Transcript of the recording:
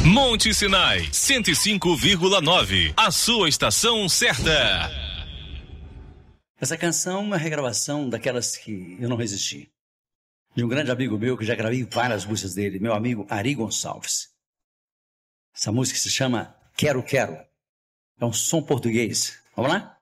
Monte Sinai 105,9. A sua estação certa. Essa canção é uma regravação daquelas que eu não resisti. De um grande amigo meu que já gravei várias músicas dele, meu amigo Ari Gonçalves. Essa música se chama Quero Quero. É um som português. Vamos lá?